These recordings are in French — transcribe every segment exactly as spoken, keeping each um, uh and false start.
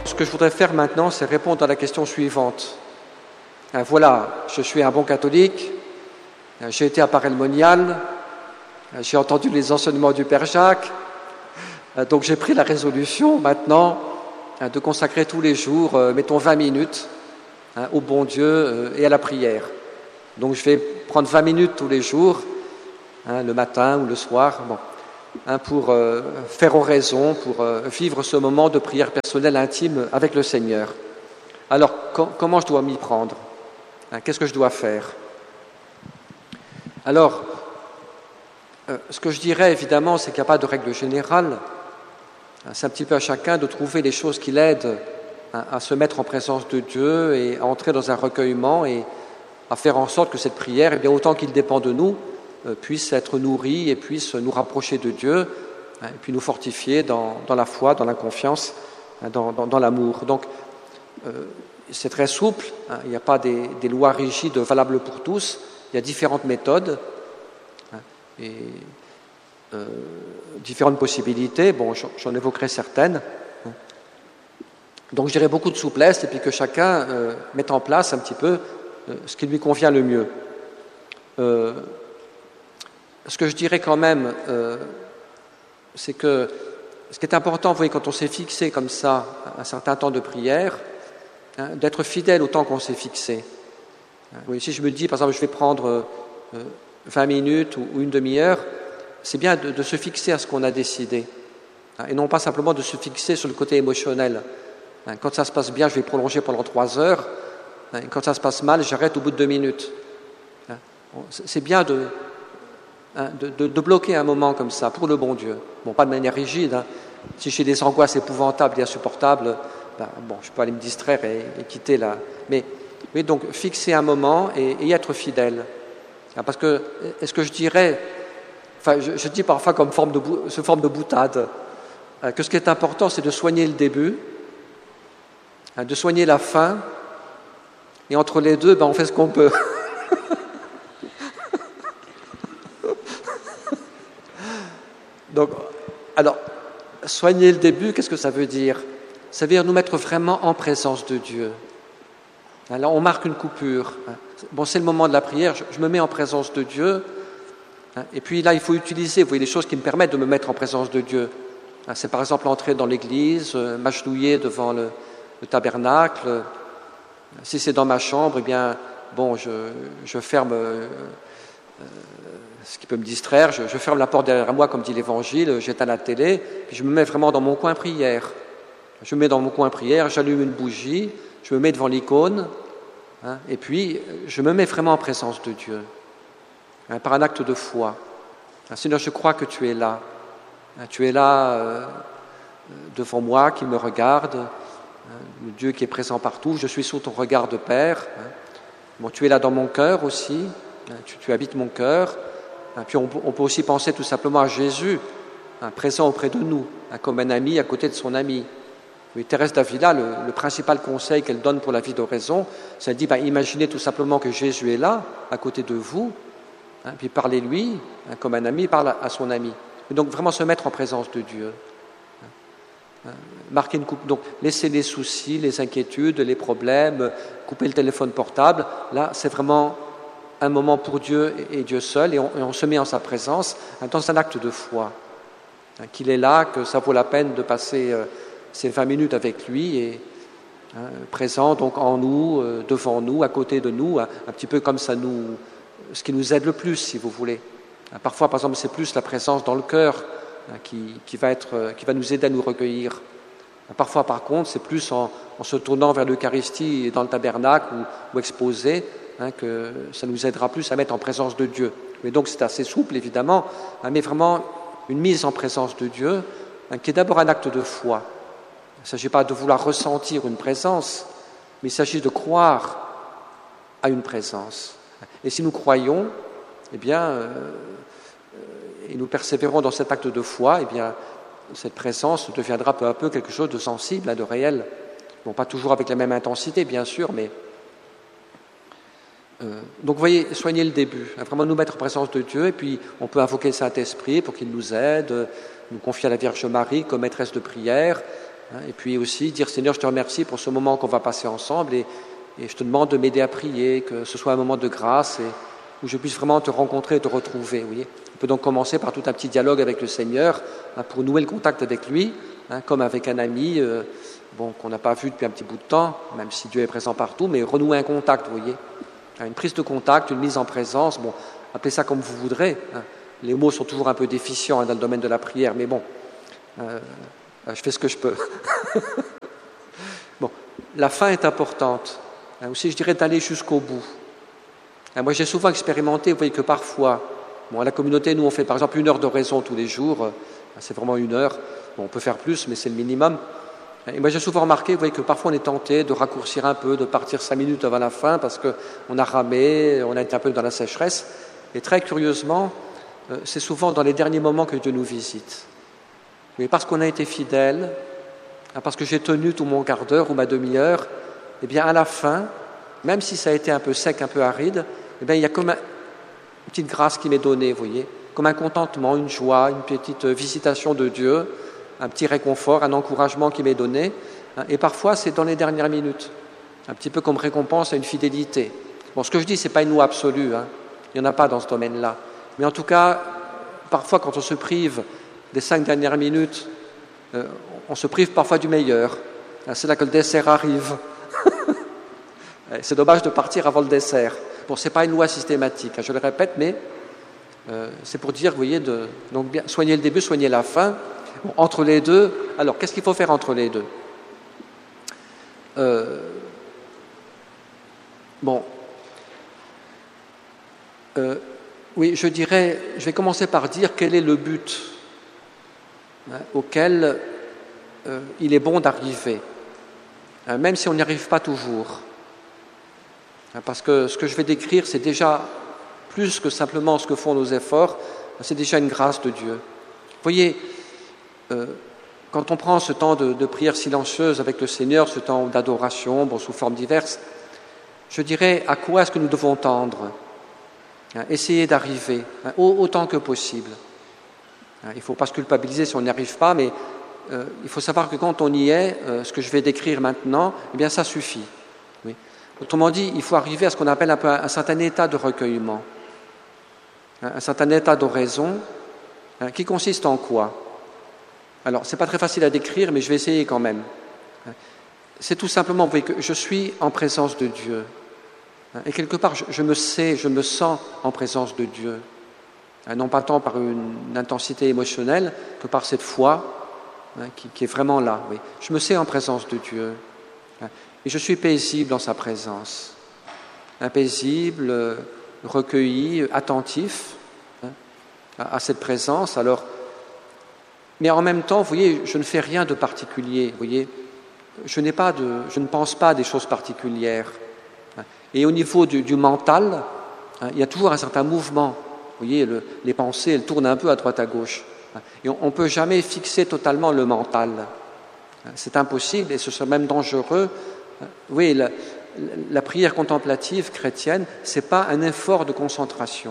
ce que je voudrais faire maintenant, c'est répondre à la question suivante. Euh, voilà, je suis un bon catholique, euh, j'ai été à Paray-le-Monial, euh, j'ai entendu les enseignements du Père Jacques, euh, donc j'ai pris la résolution maintenant euh, de consacrer tous les jours, euh, mettons vingt minutes, hein, au bon Dieu euh, et à la prière. Donc je vais prendre vingt minutes tous les jours, hein, le matin ou le soir, bon, hein, pour euh, faire oraison, pour euh, vivre ce moment de prière personnelle intime avec le Seigneur. Alors, com- comment je dois m'y prendre, hein, qu'est-ce que je dois faire? Alors, euh, ce que je dirais évidemment, c'est qu'il n'y a pas de règle générale. Hein, c'est un petit peu à chacun de trouver les choses qui l'aident hein, à se mettre en présence de Dieu et à entrer dans un recueillement et à faire en sorte que cette prière, eh bien, autant qu'il dépend de nous, euh, puisse être nourrie et puisse nous rapprocher de Dieu, hein, et puis nous fortifier dans, dans la foi, dans la confiance, hein, dans, dans, dans l'amour. Donc, euh, c'est très souple, hein, il n'y a pas des, des lois rigides valables pour tous, il y a différentes méthodes hein, et euh, différentes possibilités. Bon, j'en, j'en évoquerai certaines. Hein. Donc, je dirais beaucoup de souplesse et puis que chacun euh, mette en place un petit peu ce qui lui convient le mieux. Euh, ce que je dirais quand même, euh, c'est que ce qui est important, vous voyez, quand on s'est fixé comme ça un certain temps de prière, hein, d'être fidèle au temps qu'on s'est fixé. Oui, si je me dis, par exemple, je vais prendre euh, vingt minutes ou, ou une demi-heure, c'est bien de, de se fixer à ce qu'on a décidé, hein, et non pas simplement de se fixer sur le côté émotionnel. Hein, quand ça se passe bien, je vais prolonger pendant trois heures. Quand ça se passe mal, j'arrête au bout de deux minutes. C'est bien de, de, de, de bloquer un moment comme ça pour le bon Dieu. Bon, pas de manière rigide. Hein. Si j'ai des angoisses épouvantables et insupportables, ben, bon, je peux aller me distraire et, et quitter là. Mais, mais donc, fixer un moment et, et y être fidèle. Parce que, est-ce que je dirais, enfin, je, je dis parfois comme forme de, sous forme de boutade, que ce qui est important, c'est de soigner le début, de soigner la fin. Et entre les deux, ben, on fait ce qu'on peut. Donc, alors, soigner le début, qu'est-ce que ça veut dire? Ça veut dire nous mettre vraiment en présence de Dieu. Alors, on marque une coupure. Bon, c'est le moment de la prière, je, je me mets en présence de Dieu. Et puis là, il faut utiliser, vous voyez, les choses qui me permettent de me mettre en présence de Dieu. C'est par exemple entrer dans l'église, m'agenouiller devant le, le tabernacle. Si c'est dans ma chambre, eh bien, bon, je, je ferme euh, euh, ce qui peut me distraire, je, je ferme la porte derrière moi, comme dit l'Évangile, j'éteins la télé, puis je me mets vraiment dans mon coin prière. Je me mets dans mon coin prière, j'allume une bougie, je me mets devant l'icône, hein, et puis je me mets vraiment en présence de Dieu, hein, par un acte de foi. Hein, Seigneur, je crois que tu es là. Hein, tu es là euh, devant moi, qui me regarde. Le Dieu qui est présent partout, je suis sous ton regard de Père. Bon, tu es là dans mon cœur aussi, tu, tu habites mon cœur. Puis on, on peut aussi penser tout simplement à Jésus, hein, présent auprès de nous, hein, comme un ami à côté de son ami. Oui, Thérèse d'Avila, le, le principal conseil qu'elle donne pour la vie d'oraison, c'est qu'elle dit, ben, imaginez tout simplement que Jésus est là, à côté de vous, hein, puis parlez-lui, hein, comme un ami parle à, à son ami. Et donc vraiment se mettre en présence de Dieu. Marquer une coupe, donc laisser les soucis, les inquiétudes, les problèmes, couper le téléphone portable. Là, c'est vraiment un moment pour Dieu et Dieu seul, et on, et on se met en sa présence dans un acte de foi, hein, qu'il est là, que ça vaut la peine de passer euh, ces vingt minutes avec lui, et hein, présent donc en nous, euh, devant nous, à côté de nous, hein, un petit peu comme ça nous, ce qui nous aide le plus, si vous voulez. Hein, parfois, par exemple, c'est plus la présence dans le cœur Qui, qui, va être, qui va nous aider à nous recueillir. Parfois, par contre, c'est plus en, en se tournant vers l'Eucharistie dans le tabernacle ou, ou exposé, hein, que ça nous aidera plus à mettre en présence de Dieu. Mais donc, c'est assez souple, évidemment, hein, mais vraiment une mise en présence de Dieu, hein, qui est d'abord un acte de foi. Il ne s'agit pas de vouloir ressentir une présence, mais il s'agit de croire à une présence. Et si nous croyons, eh bien... Euh, et nous persévérons dans cet acte de foi, eh bien, cette présence deviendra peu à peu quelque chose de sensible, de réel. Bon, pas toujours avec la même intensité, bien sûr, mais... Euh, donc, vous voyez, soigner le début, hein, vraiment nous mettre en présence de Dieu, et puis on peut invoquer le Saint-Esprit pour qu'il nous aide, nous confier à la Vierge Marie comme maîtresse de prière, Et puis aussi dire, Seigneur, je te remercie pour ce moment qu'on va passer ensemble et, et je te demande de m'aider à prier, que ce soit un moment de grâce et où je puisse vraiment te rencontrer et te retrouver. Vous voyez, on peut donc commencer par tout un petit dialogue avec le Seigneur hein, pour nouer le contact avec lui, hein, comme avec un ami euh, bon, qu'on n'a pas vu depuis un petit bout de temps, même si Dieu est présent partout, mais renouer un contact, vous voyez. Une prise de contact, une mise en présence, bon, appelez ça comme vous voudrez. Hein. Les mots sont toujours un peu déficients hein, dans le domaine de la prière, mais bon, euh, je fais ce que je peux. Bon, la fin est importante. Hein, aussi, je dirais d'aller jusqu'au bout. Hein, moi, j'ai souvent expérimenté, vous voyez, que parfois, bon, à la communauté, nous, on fait par exemple une heure d'oraison tous les jours. Euh, c'est vraiment une heure. Bon, on peut faire plus, mais c'est le minimum. Et moi, j'ai souvent remarqué, vous voyez, que parfois on est tenté de raccourcir un peu, de partir cinq minutes avant la fin parce qu'on a ramé, on a été un peu dans la sécheresse. Et très curieusement, euh, c'est souvent dans les derniers moments que Dieu nous visite. Mais parce qu'on a été fidèle, parce que j'ai tenu tout mon quart d'heure ou ma demi-heure, eh bien à la fin, même si ça a été un peu sec, un peu aride, eh bien il y a comme un, une petite grâce qui m'est donnée, vous voyez, comme un contentement, une joie, une petite visitation de Dieu, un petit réconfort, un encouragement qui m'est donné. Et parfois, c'est dans les dernières minutes, un petit peu comme récompense à une fidélité. Bon, ce que je dis, ce n'est pas une loi absolue, hein. Il n'y en a pas dans ce domaine-là. Mais en tout cas, parfois, quand on se prive des cinq dernières minutes, euh, on se prive parfois du meilleur. C'est là que le dessert arrive. C'est dommage de partir avant le dessert. Bon, ce n'est pas une loi systématique, hein, je le répète, mais euh, c'est pour dire, vous voyez, de, donc bien, soigner le début, soigner la fin. Bon, entre les deux, alors qu'est-ce qu'il faut faire entre les deux euh, Bon, euh, oui, je dirais, je vais commencer par dire quel est le but hein, auquel euh, il est bon d'arriver, hein, même si on n'y arrive pas toujours. Hein, parce que ce que je vais décrire, c'est déjà plus que simplement ce que font nos efforts, c'est déjà une grâce de Dieu. Vous voyez, Euh, quand on prend ce temps de, de prière silencieuse avec le Seigneur, ce temps d'adoration, bon, sous formes diverses, je dirais à quoi est-ce que nous devons tendre hein, essayer d'arriver hein, autant que possible. Hein, il ne faut pas se culpabiliser si on n'y arrive pas, mais euh, il faut savoir que quand on y est, euh, ce que je vais décrire maintenant, eh bien ça suffit. Oui. Autrement dit, il faut arriver à ce qu'on appelle un, peu un, un certain état de recueillement, hein, un certain état d'oraison, hein, qui consiste en quoi ? Alors, ce n'est pas très facile à décrire, mais je vais essayer quand même. C'est tout simplement, vous voyez, que je suis en présence de Dieu. Et quelque part, je, je me sais, je me sens en présence de Dieu. Non pas tant par une, une intensité émotionnelle que par cette foi hein, qui, qui est vraiment là. Oui. Je me sais en présence de Dieu. Et je suis paisible en sa présence. Paisible, recueilli, attentif hein, à, à cette présence. Alors, mais en même temps, vous voyez, je ne fais rien de particulier, vous voyez. Je n'ai pas de, je ne pense pas à des choses particulières. Et au niveau du, du mental, hein, il y a toujours un certain mouvement. Vous voyez, le, les pensées, elles tournent un peu à droite à gauche. Et on ne peut jamais fixer totalement le mental. C'est impossible et ce serait même dangereux. Oui, la, la prière contemplative chrétienne, ce n'est pas un effort de concentration.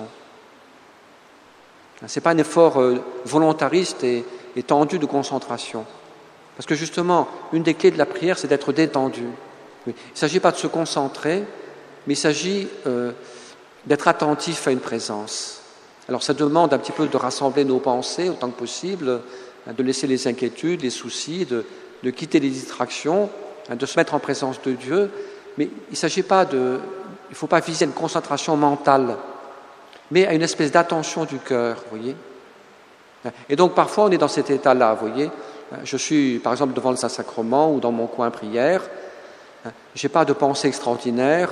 Ce n'est pas un effort euh, volontariste et et tendu de concentration. Parce que justement, une des clés de la prière, c'est d'être détendu. Il ne s'agit pas de se concentrer, mais il s'agit euh, d'être attentif à une présence. Alors ça demande un petit peu de rassembler nos pensées autant que possible, de laisser les inquiétudes, les soucis, de, de quitter les distractions, de se mettre en présence de Dieu. Mais il ne s'agit pas de... Il ne faut pas viser une concentration mentale, mais à une espèce d'attention du cœur, vous voyez. Et donc parfois on est dans cet état-là, vous voyez. Je suis par exemple devant le Saint-Sacrement ou dans mon coin prière, je n'ai pas de pensée extraordinaire,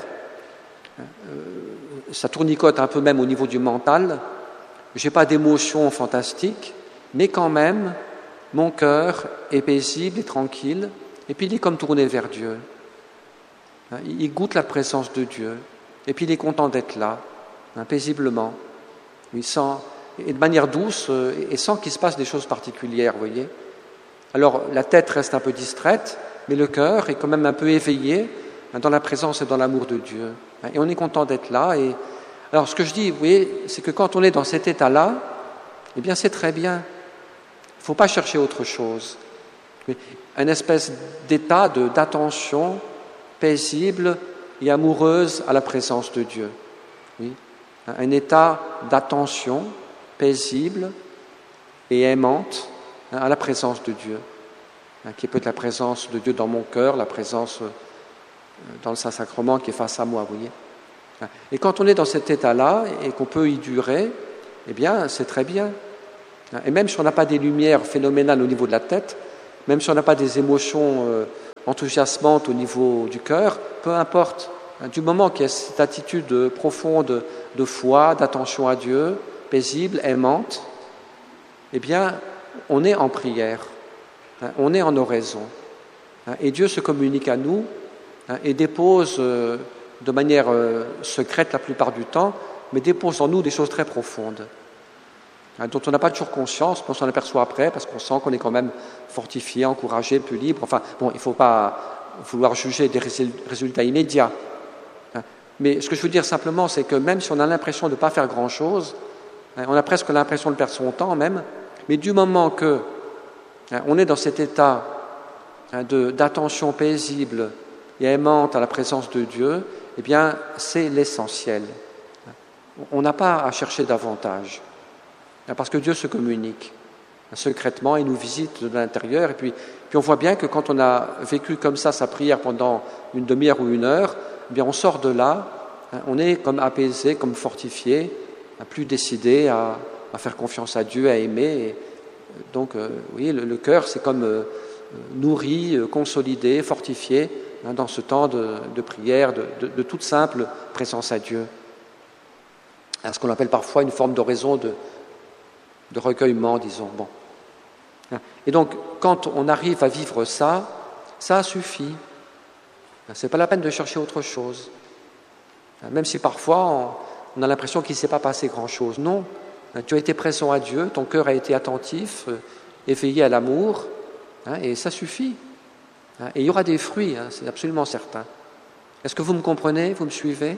ça tournicote un peu même au niveau du mental, je n'ai pas d'émotions fantastiques, mais quand même mon cœur est paisible et tranquille, et puis il est comme tourné vers Dieu. Il goûte la présence de Dieu, et puis il est content d'être là, paisiblement, il sent... et de manière douce et sans qu'il se passe des choses particulières, vous voyez. Alors, la tête reste un peu distraite, mais le cœur est quand même un peu éveillé dans la présence et dans l'amour de Dieu. Et on est content d'être là. Et... Alors, ce que je dis, vous voyez, c'est que quand on est dans cet état-là, eh bien, c'est très bien. Il ne faut pas chercher autre chose. Mais une espèce d'état de, d'attention paisible et amoureuse à la présence de Dieu. Oui. Un état d'attention paisible et aimante à la présence de Dieu, qui peut être la présence de Dieu dans mon cœur, la présence dans le Saint-Sacrement qui est face à moi, vous voyez. Et quand on est dans cet état-là et qu'on peut y durer, eh bien, c'est très bien. Et même si on n'a pas des lumières phénoménales au niveau de la tête, même si on n'a pas des émotions euh, enthousiasmantes au niveau du cœur, peu importe. Du moment qu'il y a cette attitude profonde de foi, d'attention à Dieu, paisible, aimante, eh bien, on est en prière, on est en oraison. Et Dieu se communique à nous et dépose euh, de manière euh, secrète la plupart du temps, mais dépose en nous des choses très profondes, dont on n'a pas toujours conscience, mais on s'en aperçoit après, parce qu'on sent qu'on est quand même fortifié, encouragé, plus libre. Enfin, bon, il ne faut pas vouloir juger des résultats immédiats. Mais ce que je veux dire simplement, c'est que même si on a l'impression de ne pas faire grand-chose, on a presque l'impression de perdre son temps même, mais du moment que on est dans cet état de, d'attention paisible et aimante à la présence de Dieu, eh bien, c'est l'essentiel. On n'a pas à chercher davantage, parce que Dieu se communique secrètement, il nous visite de l'intérieur, et puis, puis on voit bien que quand on a vécu comme ça sa prière pendant une demi-heure ou une heure, eh bien on sort de là, on est comme apaisé, comme fortifié, plus décidé à, à faire confiance à Dieu, à aimer. Et donc, euh, vous voyez, le, le cœur, c'est comme euh, nourri, euh, consolidé, fortifié hein, dans ce temps de, de prière, de, de, de toute simple présence à Dieu. À ce qu'on appelle parfois une forme d'oraison, de, de recueillement, disons. Bon. Et donc, quand on arrive à vivre ça, ça suffit. Ce n'est pas la peine de chercher autre chose. Même si parfois on a l'impression qu'il ne s'est pas passé grand-chose. Non, tu as été présent à Dieu, ton cœur a été attentif, éveillé à l'amour, hein, et ça suffit. Et il y aura des fruits, hein, c'est absolument certain. Est-ce que vous me comprenez, vous me suivez?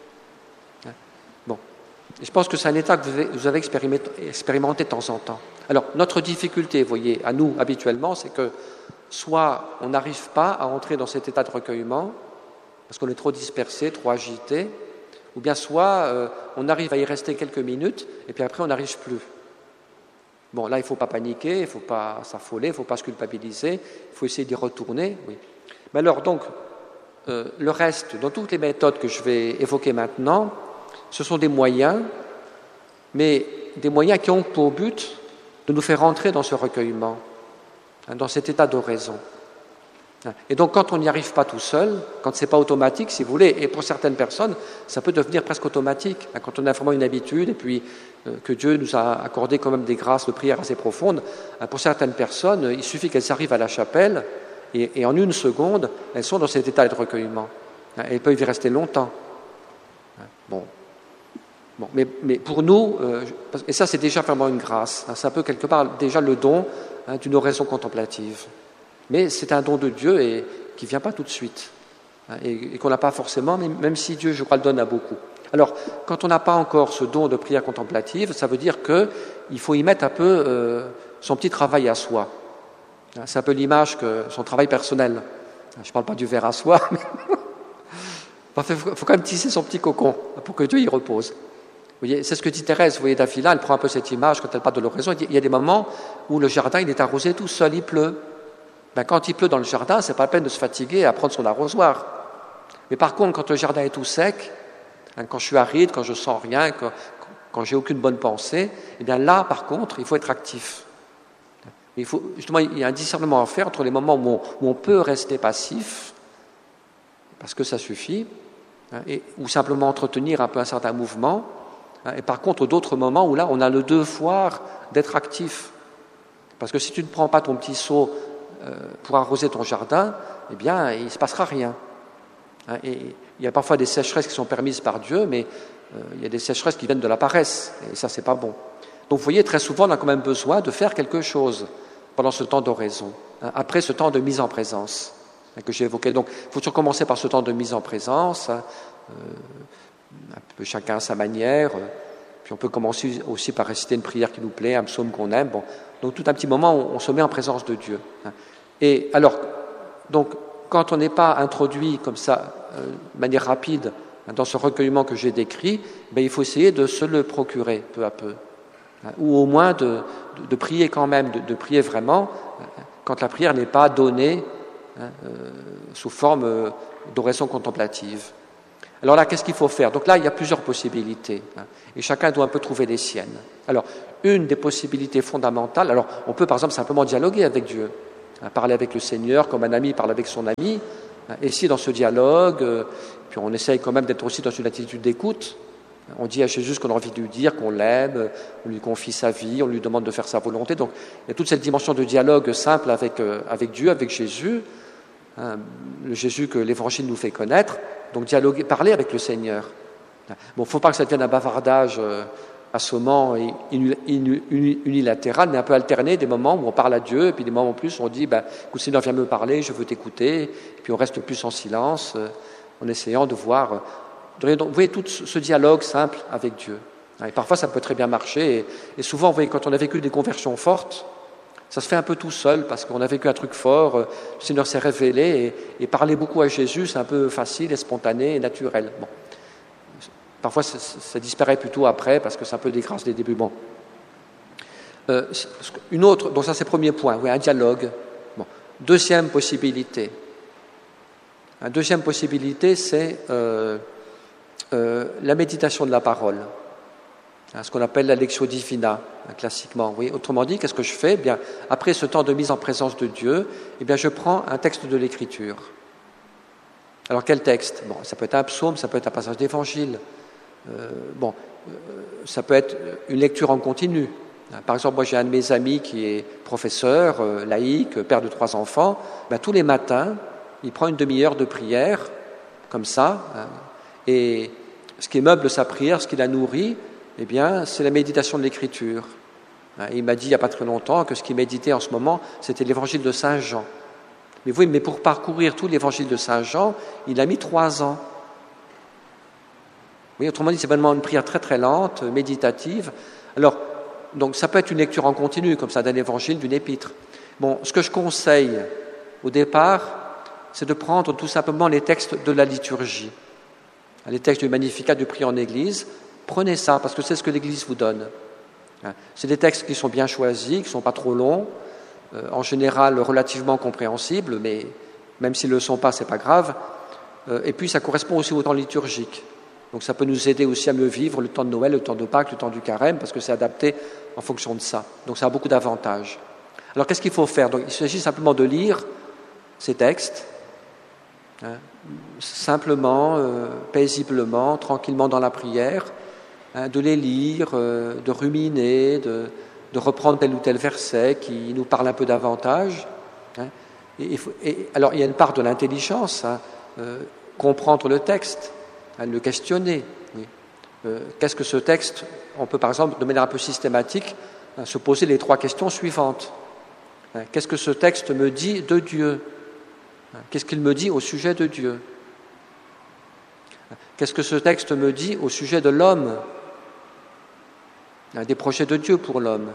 Bon, et je pense que c'est un état que vous avez expérimenté de temps en temps. Alors, notre difficulté, vous voyez, à nous, habituellement, c'est que soit on n'arrive pas à entrer dans cet état de recueillement, parce qu'on est trop dispersé, trop agité, ou bien soit euh, on arrive à y rester quelques minutes, et puis après on n'arrive plus. Bon, là, il ne faut pas paniquer, il ne faut pas s'affoler, il ne faut pas se culpabiliser, il faut essayer d'y retourner. Oui. Mais alors, donc, euh, le reste, dans toutes les méthodes que je vais évoquer maintenant, ce sont des moyens, mais des moyens qui ont pour but de nous faire entrer dans ce recueillement, hein, dans cet état d'oraison. Et donc, quand on n'y arrive pas tout seul, quand ce n'est pas automatique, si vous voulez, et pour certaines personnes, ça peut devenir presque automatique, hein, quand on a vraiment une habitude, et puis euh, que Dieu nous a accordé quand même des grâces de prière assez profondes, hein, pour certaines personnes, il suffit qu'elles arrivent à la chapelle, et, et en une seconde, elles sont dans cet état de recueillement. Hein, elles peuvent y rester longtemps. Hein, bon. Bon, mais, mais pour nous, euh, et ça c'est déjà vraiment une grâce, hein, c'est un peu quelque part déjà le don hein, d'une oraison contemplative. Mais c'est un don de Dieu et qui ne vient pas tout de suite, hein, et, et qu'on n'a pas forcément, même si Dieu, je crois, le donne à beaucoup. Alors, quand on n'a pas encore ce don de prière contemplative, ça veut dire qu'il faut y mettre un peu euh, son petit travail à soi. Hein, c'est un peu l'image que son travail personnel. Je ne parle pas du verre à soie, mais il faut, faut quand même tisser son petit cocon pour que Dieu y repose. Vous voyez, c'est ce que dit Thérèse, vous voyez, d'Avila, elle prend un peu cette image quand elle parle de l'oraison. Il y a des moments où le jardin il est arrosé tout seul, il pleut. Ben, quand il pleut dans le jardin, ce n'est pas la peine de se fatiguer à prendre son arrosoir. Mais par contre, quand le jardin est tout sec, hein, quand je suis aride, quand je ne sens rien, quand, quand j'ai aucune bonne pensée, eh bien là, par contre, il faut être actif. Il faut, justement, il y a un discernement à faire entre les moments où on, où on peut rester passif, parce que ça suffit, hein, et, ou simplement entretenir un peu un certain mouvement, hein, et par contre, d'autres moments où là, on a le devoir d'être actif. Parce que si tu ne prends pas ton petit seau pour arroser ton jardin, eh bien, il ne se passera rien. Et il y a parfois des sécheresses qui sont permises par Dieu, mais euh, il y a des sécheresses qui viennent de la paresse, et ça, c'est pas bon. Donc, vous voyez, très souvent, on a quand même besoin de faire quelque chose pendant ce temps d'oraison, hein, après ce temps de mise en présence hein, que j'ai évoqué. Donc, il faut toujours commencer par ce temps de mise en présence, hein, euh, un peu chacun à sa manière, euh, puis on peut commencer aussi par réciter une prière qui nous plaît, un psaume qu'on aime. Bon. Donc, tout un petit moment, on, on se met en présence de Dieu. Hein. Et alors, donc, quand on n'est pas introduit comme ça, euh, de manière rapide, dans ce recueillement que j'ai décrit, ben, il faut essayer de se le procurer peu à peu. Hein, ou au moins de, de, de prier quand même, de, de prier vraiment, quand la prière n'est pas donnée hein, euh, sous forme euh, d'oraison contemplative. Alors là, qu'est-ce qu'il faut faire? Donc là, il y a plusieurs possibilités, hein, et chacun doit un peu trouver les siennes. Alors, une des possibilités fondamentales, alors on peut par exemple simplement dialoguer avec Dieu, hein, parler avec le Seigneur comme un ami parle avec son ami, hein, et si dans ce dialogue, euh, puis on essaye quand même d'être aussi dans une attitude d'écoute, on dit à Jésus ce qu'on a envie de lui dire, qu'on l'aime, on lui confie sa vie, on lui demande de faire sa volonté. Donc il y a toute cette dimension de dialogue simple avec, euh, avec Dieu, avec Jésus, hein, le Jésus que l'Évangile nous fait connaître. Donc dialoguer, parler avec le Seigneur. Bon, il ne faut pas que ça devienne un bavardage euh, assommant et unilatéral, mais un peu alterné, des moments où on parle à Dieu, et puis des moments en plus où on dit, bah, écoute Seigneur, viens me parler, je veux t'écouter, et puis on reste plus en silence, euh, en essayant de voir... Euh, Donc, vous voyez, tout ce dialogue simple avec Dieu. Et parfois, ça peut très bien marcher. Et, et souvent, vous voyez, quand on a vécu des conversions fortes, ça se fait un peu tout seul parce qu'on a vécu un truc fort, le Seigneur s'est révélé. Et, et parler beaucoup à Jésus, c'est un peu facile et spontané et naturel. Bon. Parfois, ça, ça disparaît plutôt après parce que c'est un peu des grâces des débuts. Bon. Euh, une autre, donc ça, c'est le premier point, oui, un dialogue. Bon. Deuxième possibilité. Une deuxième possibilité, c'est... Euh, Euh, la méditation de la parole, hein, ce qu'on appelle la lectio divina, hein, classiquement. Oui. Autrement dit, qu'est-ce que je fais? Eh bien, après ce temps de mise en présence de Dieu, eh bien, je prends un texte de l'Écriture. Alors, quel texte? Bon, ça peut être un psaume, ça peut être un passage d'évangile. Euh, bon, euh, ça peut être une lecture en continu. Par exemple, moi, j'ai un de mes amis qui est professeur, euh, laïque, père de trois enfants. Ben, tous les matins, il prend une demi-heure de prière, comme ça, hein, et ce qui meuble sa prière, ce qui la nourrit, eh bien, c'est la méditation de l'Écriture. Il m'a dit il n'y a pas très longtemps que ce qu'il méditait en ce moment, c'était l'évangile de Saint Jean. Mais oui, mais pour parcourir tout l'évangile de Saint Jean, il a mis trois ans. Oui, autrement dit, c'est vraiment une prière très très lente, méditative. Alors, donc ça peut être une lecture en continu, comme ça, d'un évangile, d'une épître. Bon, ce que je conseille au départ, c'est de prendre tout simplement les textes de la liturgie. Les textes du Magnificat, du prier en Église, prenez ça, parce que c'est ce que l'Église vous donne. C'est des textes qui sont bien choisis, qui ne sont pas trop longs, euh, en général relativement compréhensibles, mais même s'ils ne le sont pas, ce n'est pas grave. Euh, et puis ça correspond aussi au temps liturgique. Donc ça peut nous aider aussi à mieux vivre le temps de Noël, le temps de Pâques, le temps du Carême, parce que c'est adapté en fonction de ça. Donc ça a beaucoup d'avantages. Alors qu'est-ce qu'il faut faire? Donc, il s'agit simplement de lire ces textes, hein, simplement, euh, paisiblement, tranquillement dans la prière, hein, de les lire, euh, de ruminer, de, de reprendre tel ou tel verset qui nous parle un peu davantage. Hein. Et, et, et, alors, il y a une part de l'intelligence, hein, euh, comprendre le texte, hein, le questionner. Oui. Euh, qu'est-ce que ce texte? On peut, par exemple, de manière un peu systématique, hein, se poser les trois questions suivantes. Hein, qu'est-ce que ce texte me dit de Dieu? Qu'est-ce qu'il me dit au sujet de Dieu? Qu'est-ce que ce texte me dit au sujet de l'homme? Des projets de Dieu pour l'homme.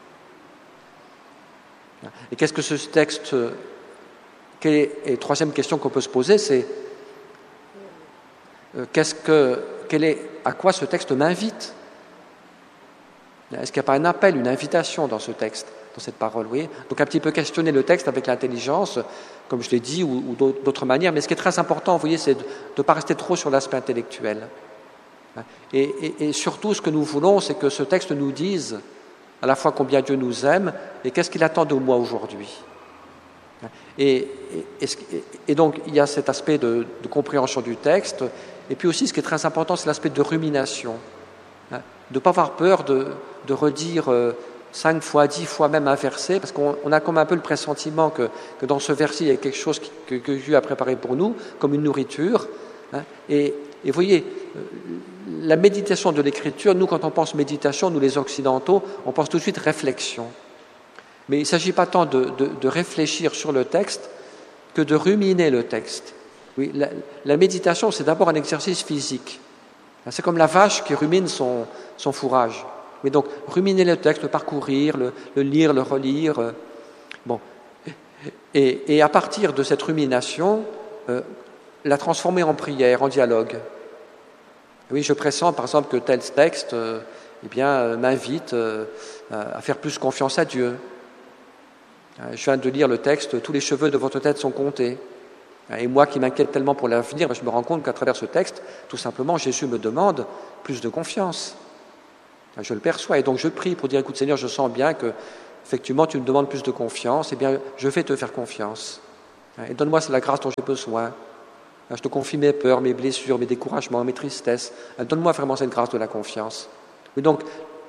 Et qu'est-ce que ce texte... Quelle est, et troisième question qu'on peut se poser, c'est qu'est-ce que, quel est, à quoi ce texte m'invite? Est-ce qu'il n'y a pas un appel, une invitation dans ce texte, dans cette parole, oui? Donc un petit peu questionner le texte avec l'intelligence, comme je l'ai dit, ou, ou d'autres manières. Mais ce qui est très important, vous voyez, c'est de ne pas rester trop sur l'aspect intellectuel. Et, et, et surtout, ce que nous voulons, c'est que ce texte nous dise à la fois combien Dieu nous aime et qu'est-ce qu'il attend de moi aujourd'hui. Et, et, et, et donc, il y a cet aspect de, de compréhension du texte. Et puis aussi, ce qui est très important, c'est l'aspect de rumination. De ne pas avoir peur de, de redire euh, cinq fois, dix fois même un verset, parce qu'on on a comme un peu le pressentiment que, que dans ce verset, il y a quelque chose qui, que, que Dieu a préparé pour nous, comme une nourriture. Hein, et, et vous voyez, la méditation de l'Écriture, nous, quand on pense méditation, nous les Occidentaux, on pense tout de suite réflexion. Mais il ne s'agit pas tant de, de, de réfléchir sur le texte que de ruminer le texte. Oui, la, la méditation, c'est d'abord un exercice physique. C'est comme la vache qui rumine son, son fourrage. Mais donc, ruminer le texte, le parcourir, le, le lire, le relire. Euh, bon. Et, et à partir de cette rumination, euh, la transformer en prière, en dialogue. Oui, je pressens par exemple que tel texte euh, eh bien, euh, m'invite euh, à faire plus confiance à Dieu. Je viens de lire le texte « Tous les cheveux de votre tête sont comptés ». Et moi qui m'inquiète tellement pour l'avenir, je me rends compte qu'à travers ce texte, tout simplement, Jésus me demande plus de confiance. Je le perçois et donc je prie pour dire « Écoute Seigneur, je sens bien que effectivement tu me demandes plus de confiance, eh bien je vais te faire confiance. Et donne-moi la grâce dont j'ai besoin. Je te confie mes peurs, mes blessures, mes découragements, mes tristesses. Donne-moi vraiment cette grâce de la confiance. » Et donc,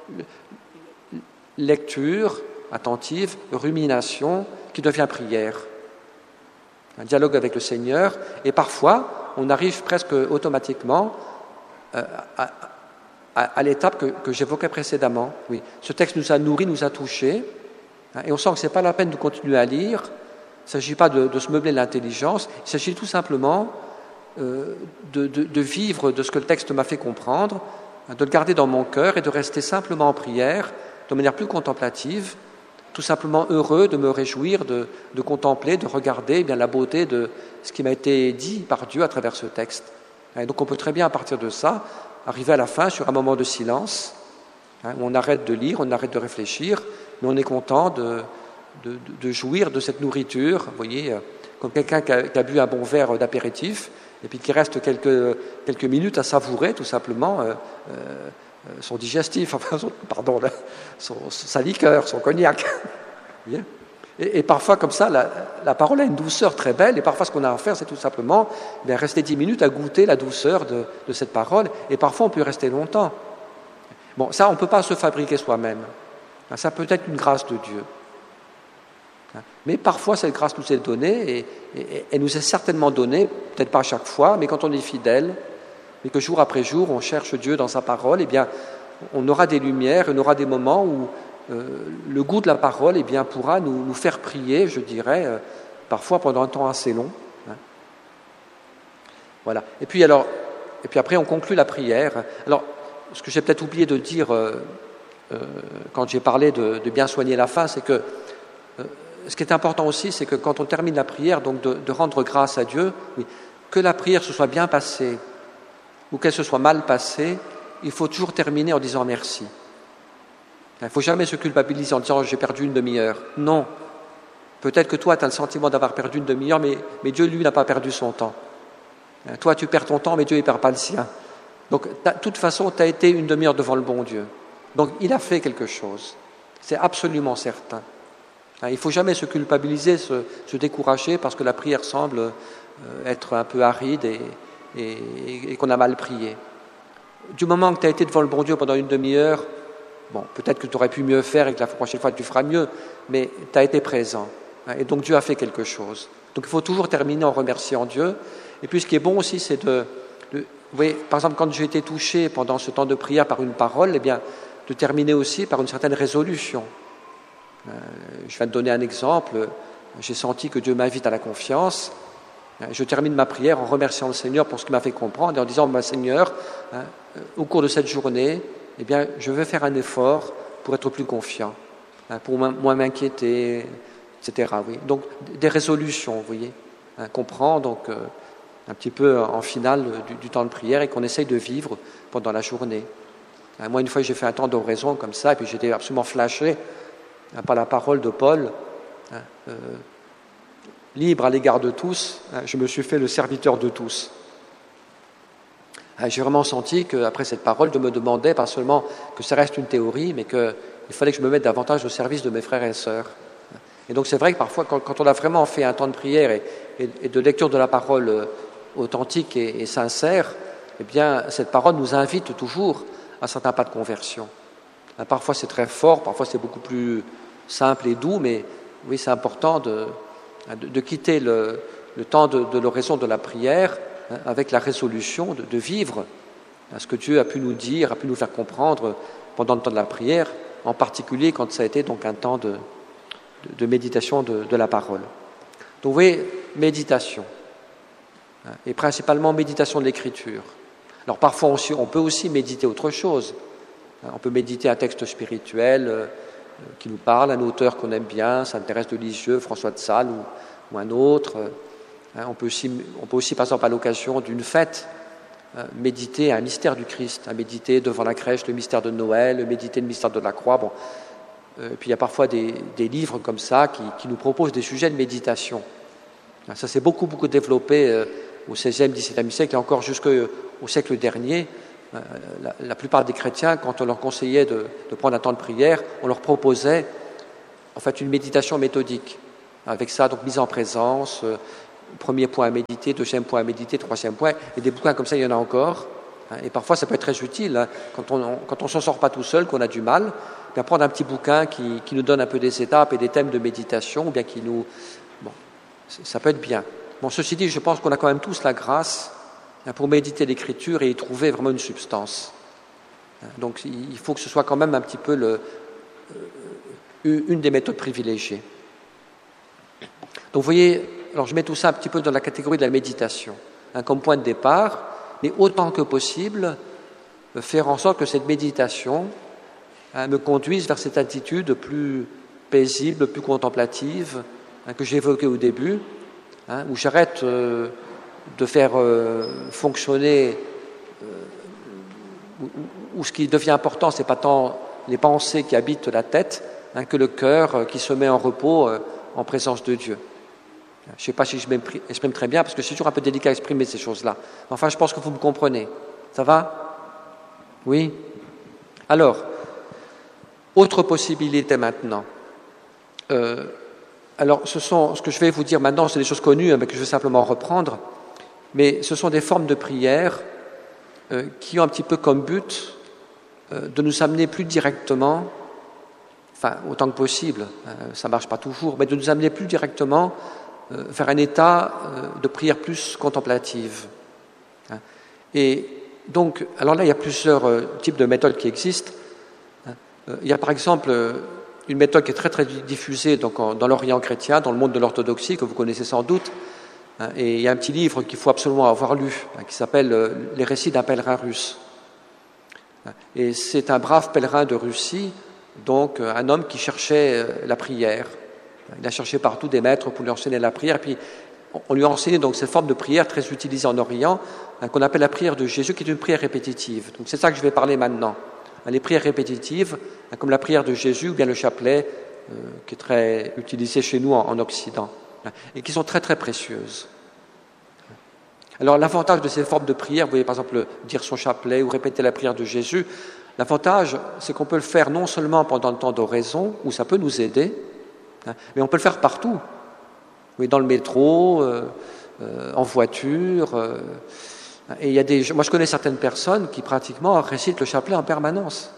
lecture attentive, rumination, qui devient prière. Un dialogue avec le Seigneur, et parfois, on arrive presque automatiquement euh, à, à, à l'étape que, que j'évoquais précédemment. Oui, ce texte nous a nourris, nous a touchés, hein, et on sent que ce n'est pas la peine de continuer à lire, il ne s'agit pas de, de se meubler l'intelligence, il s'agit tout simplement euh, de, de, de vivre de ce que le texte m'a fait comprendre, de le garder dans mon cœur et de rester simplement en prière, de manière plus contemplative, tout simplement heureux de me réjouir, de, de contempler, de regarder eh bien, la beauté de ce qui m'a été dit par Dieu à travers ce texte. Et donc on peut très bien, à partir de ça, arriver à la fin sur un moment de silence, hein, où on arrête de lire, on arrête de réfléchir, mais on est content de, de, de jouir de cette nourriture, vous voyez, comme quelqu'un qui a, qui a bu un bon verre d'apéritif, et puis qui reste quelques, quelques minutes à savourer tout simplement euh, euh, son digestif, enfin, son, pardon, son, sa liqueur, son cognac. Bien. Et, et parfois, comme ça, la, la parole a une douceur très belle, et parfois, ce qu'on a à faire, c'est tout simplement bien, rester dix minutes à goûter la douceur de, de cette parole, et parfois, on peut rester longtemps. Bon, ça, on ne peut pas se fabriquer soi-même. Ça peut être une grâce de Dieu. Mais parfois, cette grâce nous est donnée, et, et elle nous est certainement donnée, peut-être pas à chaque fois, mais quand on est fidèle, mais que jour après jour, on cherche Dieu dans sa parole, eh bien, on aura des lumières, on aura des moments où euh, le goût de la parole eh bien, pourra nous, nous faire prier, je dirais, euh, parfois pendant un temps assez long. Hein. Voilà. Et puis, alors, et puis après, on conclut la prière. Alors, ce que j'ai peut-être oublié de dire euh, euh, quand j'ai parlé de, de bien soigner la fin, c'est que euh, ce qui est important aussi, c'est que quand on termine la prière, donc de, de rendre grâce à Dieu, oui, que la prière se soit bien passée, ou qu'elle se soit mal passée, il faut toujours terminer en disant merci. Il ne faut jamais se culpabiliser en disant « j'ai perdu une demi-heure ». Non. Peut-être que toi, tu as le sentiment d'avoir perdu une demi-heure, mais, mais Dieu, lui, n'a pas perdu son temps. Toi, tu perds ton temps, mais Dieu, il ne perd pas le sien. Donc, de toute façon, tu as été une demi-heure devant le bon Dieu. Donc, il a fait quelque chose. C'est absolument certain. Il ne faut jamais se culpabiliser, se, se décourager, parce que la prière semble être un peu aride et Et, et qu'on a mal prié. Du moment que tu as été devant le bon Dieu pendant une demi-heure, bon, peut-être que tu aurais pu mieux faire et que la prochaine fois tu feras mieux, mais tu as été présent. Et donc Dieu a fait quelque chose. Donc il faut toujours terminer en remerciant Dieu. Et puis ce qui est bon aussi, c'est de... de vous voyez, par exemple, quand j'ai été touché pendant ce temps de prière par une parole, eh bien, de terminer aussi par une certaine résolution. Euh, je viens de donner un exemple. J'ai senti que Dieu m'invite à la confiance. Je termine ma prière en remerciant le Seigneur pour ce qu'il m'a fait comprendre et en disant « Seigneur, hein, au cours de cette journée, eh bien, je vais faire un effort pour être plus confiant, hein, pour moins m'inquiéter, et cetera » Oui. Donc, des résolutions, vous voyez, hein, qu'on prend donc, euh, un petit peu en finale du, du temps de prière et qu'on essaye de vivre pendant la journée. Hein, moi, une fois, j'ai fait un temps d'oraison comme ça et puis j'étais absolument flashé hein, par la parole de Paul. Hein, euh, Libre à l'égard de tous, je me suis fait le serviteur de tous. J'ai vraiment senti qu'après cette parole, Dieu me demandait pas seulement que ça reste une théorie, mais qu'il fallait que je me mette davantage au service de mes frères et sœurs. Et donc c'est vrai que parfois, quand, quand on a vraiment fait un temps de prière et, et, et de lecture de la parole authentique et, et sincère, eh bien, cette parole nous invite toujours à un certain pas de conversion. Parfois c'est très fort, parfois c'est beaucoup plus simple et doux, mais oui, c'est important de... De, de quitter le, le temps de, de l'oraison de la prière hein, avec la résolution de, de vivre hein, ce que Dieu a pu nous dire, a pu nous faire comprendre pendant le temps de la prière, en particulier quand ça a été donc un temps de, de, de méditation de, de la parole. Donc vous voyez, méditation, hein, et principalement méditation de l'Écriture. Alors parfois on, on peut aussi méditer autre chose. Hein, on peut méditer un texte spirituel, euh, qui nous parle, un auteur qu'on aime bien, Sainte-Thérèse de Lisieux, François de Sales ou, ou un autre. Hein, on peut aussi, on peut aussi, par exemple, à l'occasion d'une fête, euh, méditer un mystère du Christ, hein, méditer devant la crèche le mystère de Noël, méditer le mystère de la croix. Bon. Euh, puis il y a parfois des, des livres comme ça qui, qui nous proposent des sujets de méditation. Hein, ça s'est beaucoup, beaucoup développé euh, au seizième, dix-septième siècle et encore jusqu'au siècle dernier. La, la plupart des chrétiens, quand on leur conseillait de, de prendre un temps de prière, on leur proposait en fait une méditation méthodique. Avec ça, donc mise en présence, euh, premier point à méditer, deuxième point à méditer, troisième point, et des bouquins comme ça, il y en a encore. Hein, et parfois, ça peut être très utile hein, quand on quand on s'en sort pas tout seul, qu'on a du mal, bien prendre un petit bouquin qui, qui nous donne un peu des étapes et des thèmes de méditation, ou bien qui nous, bon, ça peut être bien. Bon, ceci dit, je pense qu'on a quand même tous la grâce pour méditer l'Écriture et y trouver vraiment une substance. Donc il faut que ce soit quand même un petit peu le, une des méthodes privilégiées. Donc vous voyez, alors je mets tout ça un petit peu dans la catégorie de la méditation, hein, comme point de départ, mais autant que possible, faire en sorte que cette méditation hein, me conduise vers cette attitude plus paisible, plus contemplative, hein, que j'ai évoquée au début, hein, où j'arrête euh, de faire euh, fonctionner, euh, où, où ce qui devient important, ce n'est pas tant les pensées qui habitent la tête, hein, que le cœur euh, qui se met en repos euh, en présence de Dieu. Je ne sais pas si je m'exprime très bien, parce que c'est toujours un peu délicat à exprimer ces choses-là. Enfin, je pense que vous me comprenez. Ça va? Oui? Alors, autre possibilité maintenant. Euh, alors, ce, sont, ce que je vais vous dire maintenant, c'est des choses connues, mais que je vais simplement reprendre. Mais ce sont des formes de prière euh, qui ont un petit peu comme but euh, de nous amener plus directement, enfin autant que possible, euh, ça ne marche pas toujours, mais de nous amener plus directement euh, vers un état euh, de prière plus contemplative. Hein. Et donc, alors là, il y a plusieurs euh, types de méthodes qui existent. Hein. Euh, il y a par exemple euh, une méthode qui est très très diffusée donc, en, dans l'Orient chrétien, dans le monde de l'orthodoxie, que vous connaissez sans doute. Et il y a un petit livre qu'il faut absolument avoir lu, qui s'appelle « Les récits d'un pèlerin russe ». Et c'est un brave pèlerin de Russie, donc un homme qui cherchait la prière. Il a cherché partout des maîtres pour lui enseigner la prière. Et puis on lui a enseigné donc cette forme de prière très utilisée en Orient, qu'on appelle la prière de Jésus, qui est une prière répétitive. Donc c'est ça que je vais parler maintenant. Les prières répétitives, comme la prière de Jésus ou bien le chapelet, qui est très utilisé chez nous en Occident, et qui sont très très précieuses. Alors l'avantage de ces formes de prière, vous voyez par exemple dire son chapelet ou répéter la prière de Jésus, l'avantage c'est qu'on peut le faire non seulement pendant le temps d'oraison, où ça peut nous aider, hein, mais on peut le faire partout, oui, dans le métro, euh, euh, en voiture, euh, et il y a des, moi je connais certaines personnes qui pratiquement récitent le chapelet en permanence.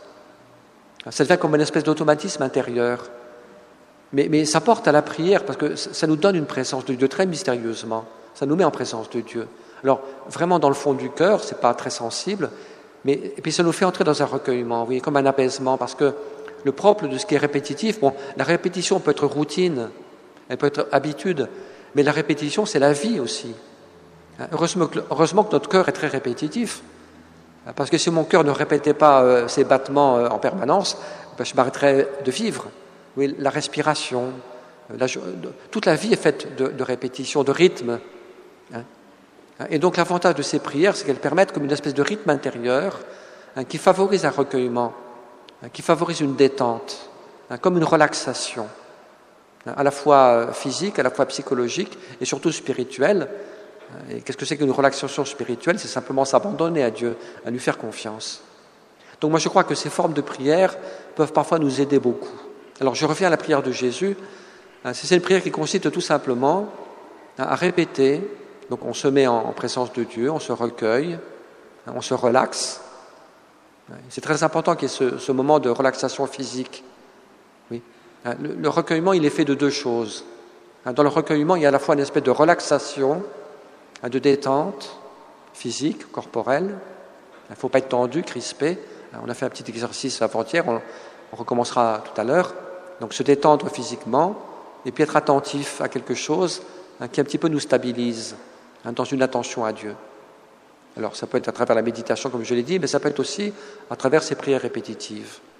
Ça devient comme une espèce d'automatisme intérieur. Mais, mais ça porte à la prière, parce que ça nous donne une présence de Dieu très mystérieusement. Ça nous met en présence de Dieu. Alors, vraiment, dans le fond du cœur, c'est pas très sensible, mais et puis ça nous fait entrer dans un recueillement, vous voyez, comme un apaisement, parce que le propre de ce qui est répétitif, bon, la répétition peut être routine, elle peut être habitude, mais la répétition, c'est la vie aussi. Heureusement que, heureusement que notre cœur est très répétitif, parce que si mon cœur ne répétait pas euh, ses battements euh, en permanence, ben, je m'arrêterais de vivre. Oui, la respiration, la, toute la vie est faite de, de répétition, de rythme. Hein. Et donc l'avantage de ces prières, c'est qu'elles permettent comme une espèce de rythme intérieur hein, qui favorise un recueillement, hein, qui favorise une détente, hein, comme une relaxation, hein, à la fois physique, à la fois psychologique et surtout spirituelle. Et qu'est-ce que c'est qu'une relaxation spirituelle? C'est simplement s'abandonner à Dieu, à lui faire confiance. Donc moi je crois que ces formes de prière peuvent parfois nous aider beaucoup. Alors je reviens à la prière de Jésus. C'est une prière qui consiste tout simplement à répéter. Donc on se met en présence de Dieu, on se recueille, on se relaxe. C'est très important qu'il y ait ce, ce moment de relaxation physique. Oui. Le, le recueillement, il est fait de deux choses. Dans le recueillement, il y a à la fois une espèce de relaxation, de détente physique, corporelle. Il ne faut pas être tendu, crispé. On a fait un petit exercice avant-hier, on, on recommencera tout à l'heure. Donc se détendre physiquement et puis être attentif à quelque chose hein, qui un petit peu nous stabilise hein, dans une attention à Dieu. Alors ça peut être à travers la méditation comme je l'ai dit, mais ça peut être aussi à travers ces prières répétitives.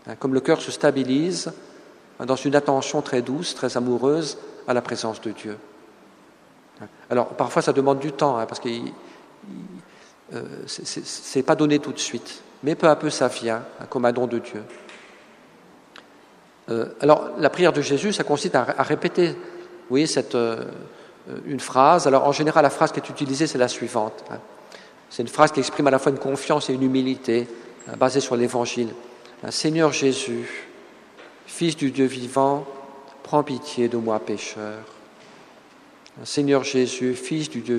comme le cœur se stabilise dans une attention très douce, très amoureuse à la présence de Dieu. Alors parfois ça demande du temps, hein, parce que euh, ce n'est pas donné tout de suite, mais peu à peu ça vient, hein, comme un don de Dieu. Euh, alors la prière de Jésus, ça consiste à, à répéter, oui, cette, euh, une phrase. Alors en général, la phrase qui est utilisée, c'est la suivante. Hein. C'est une phrase qui exprime à la fois une confiance et une humilité, hein, basée sur l'Évangile. Hein, Seigneur Jésus, Fils du Dieu vivant, prends pitié de moi pécheur. Seigneur Jésus, Fils du Dieu